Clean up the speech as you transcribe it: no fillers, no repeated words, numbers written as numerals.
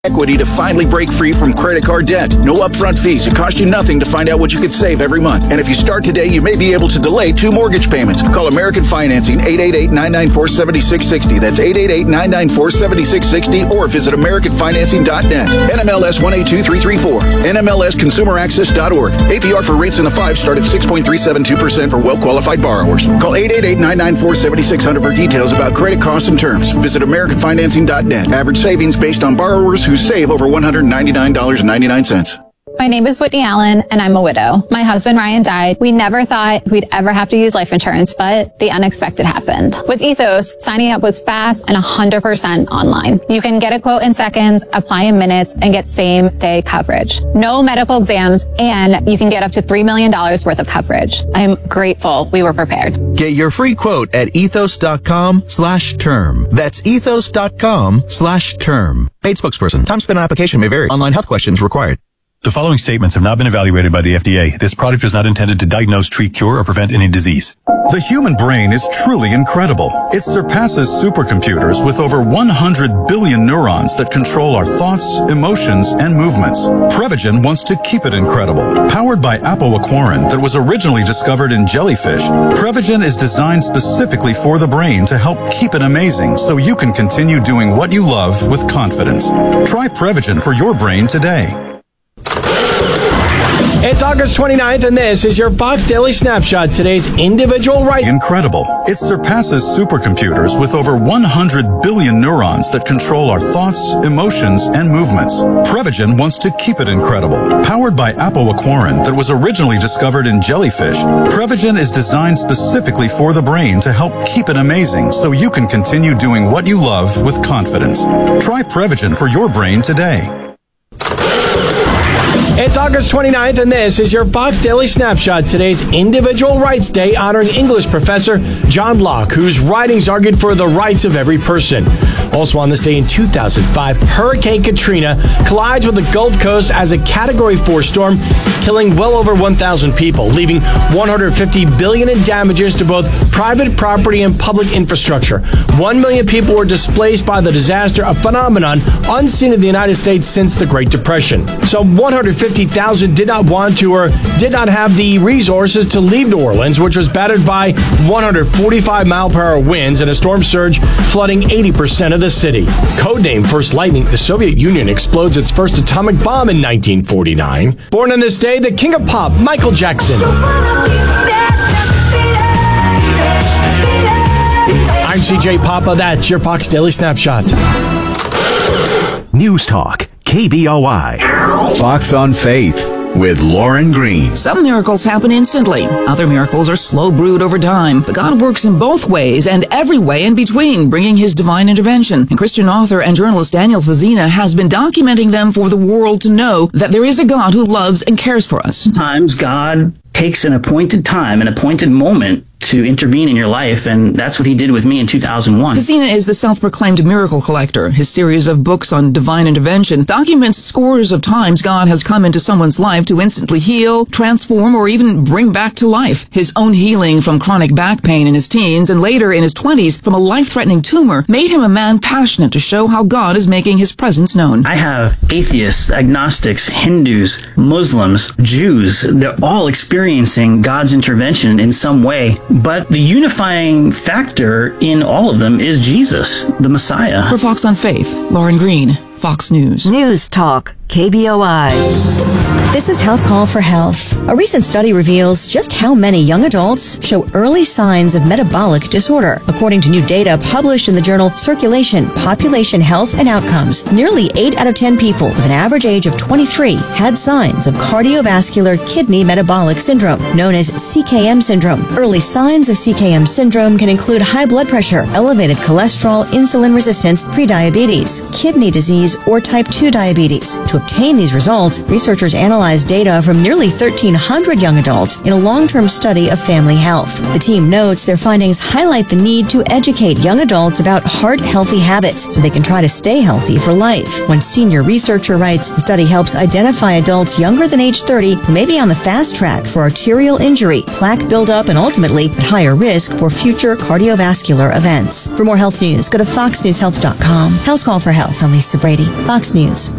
Equity to finally break free from credit card debt. No upfront fees. It costs you nothing to find out what you could save every month. And if you start today, you may be able to delay 2 mortgage payments. Call American Financing, 888-994-7660. That's 888-994-7660, or visit AmericanFinancing.net. NMLS 182334. NMLSConsumerAccess.org. APR for rates in the 5 start at 6.372% for well-qualified borrowers. Call 888-994-7600 for details about credit costs and terms. Visit AmericanFinancing.net. Average savings based on borrowers who save over $199.99. My name is Whitney Allen, and I'm a widow. My husband, Ryan, died. We never thought we'd ever have to use life insurance, but the unexpected happened. With Ethos, signing up was fast and 100% online. You can get a quote in seconds, apply in minutes, and get same-day coverage. No medical exams, and you can get up to $3 million worth of coverage. I'm grateful we were prepared. Get your free quote at ethos.com/term. That's ethos.com/term. Paid spokesperson. Time spent on application may vary. Online health questions required. The following statements have not been evaluated by the FDA. This product is not intended to diagnose, treat, cure, or prevent any disease. The human brain is truly incredible. It surpasses supercomputers with over 100 billion neurons that control our thoughts, emotions, and movements. Prevagen wants to keep it incredible. Powered by apoaquarin that was originally discovered in jellyfish, Prevagen is designed specifically for the brain to help keep it amazing so you can continue doing what you love with confidence. Try Prevagen for your brain today. It's August 29th, and this is your Fox Daily Snapshot. Today's individual right. Incredible. It surpasses supercomputers with over 100 billion neurons that control our thoughts, emotions, and movements. Prevagen wants to keep it incredible. Powered by apoaquarin that was originally discovered in jellyfish, Prevagen is designed specifically for the brain to help keep it amazing so you can continue doing what you love with confidence. Try Prevagen for your brain today. It's August 29th, and this is your Fox Daily Snapshot. Today's Individual Rights Day, honoring English professor John Locke, whose writings argued for the rights of every person. Also on this day in 2005, Hurricane Katrina collides with the Gulf Coast as a Category 4 storm, killing well over 1,000 people, leaving $150 billion in damages to both private property and public infrastructure. 1 million people were displaced by the disaster, a phenomenon unseen in the United States since the Great Depression. Some 150,000 did not want to or did not have the resources to leave New Orleans, which was battered by 145-mile-per-hour winds and a storm surge flooding 80% of the city. Codenamed First Lightning, the Soviet Union explodes its first atomic bomb in 1949. Born on this day, the king of pop, Michael Jackson. I'm CJ Papa. That's your Fox Daily Snapshot. News Talk, KBOI. Fox on Faith with Lauren Green. Some miracles happen instantly. Other miracles are slow brewed over time. But God works in both ways and every way in between, bringing his divine intervention. And Christian author and journalist Daniel Fazina has been documenting them for the world to know that there is a God who loves and cares for us. Sometimes God takes an appointed time, an appointed moment to intervene in your life, and that's what he did with me in 2001. Fazina is the self-proclaimed miracle collector. His series of books on divine intervention documents scores of times God has come into someone's life to instantly heal, transform, or even bring back to life. His own healing from chronic back pain in his teens and later in his 20s from a life-threatening tumor made him a man passionate to show how God is making his presence known. I have atheists, agnostics, Hindus, Muslims, Jews. They're all experiencing God's intervention in some way. But the unifying factor in all of them is Jesus, the Messiah. For Fox on Faith, Lauren Green, Fox News. News Talk, KBOI. This is House Call for Health. A recent study reveals just how many young adults show early signs of metabolic disorder. According to new data published in the journal Circulation, Population Health and Outcomes, nearly 8 out of 10 people with an average age of 23 had signs of cardiovascular kidney metabolic syndrome, known as CKM syndrome. Early signs of CKM syndrome can include high blood pressure, elevated cholesterol, insulin resistance, prediabetes, kidney disease, or type 2 diabetes. To obtain these results, researchers analyzed analyzed data from nearly 1,300 young adults in a long-term study of family health. The team notes their findings highlight the need to educate young adults about heart-healthy habits so they can try to stay healthy for life. One senior researcher writes, the study helps identify adults younger than age 30 who may be on the fast track for arterial injury, plaque buildup, and ultimately at higher risk for future cardiovascular events. For more health news, go to foxnewshealth.com. House Call for Health. I'm Lisa Brady, Fox News.